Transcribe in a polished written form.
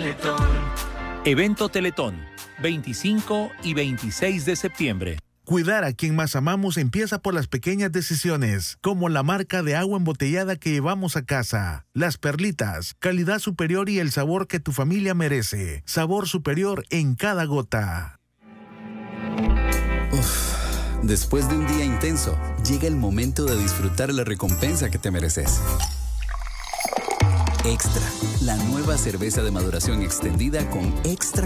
Evento Teletón, 25 y 26 de septiembre. Cuidar a quien más amamos empieza por las pequeñas decisiones, como la marca de agua embotellada que llevamos a casa. Las Perlitas, calidad superior y el sabor que tu familia merece. Sabor superior en cada gota. Después de un día intenso, llega el momento de disfrutar la recompensa que te mereces. Extra, la nueva cerveza de maduración extendida con extra